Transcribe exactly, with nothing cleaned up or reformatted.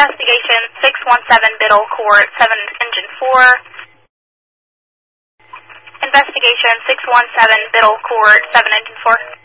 Investigation six one seven Biddle, Court seven Engine four. Investigation six one seven Biddle, Court seven Engine four.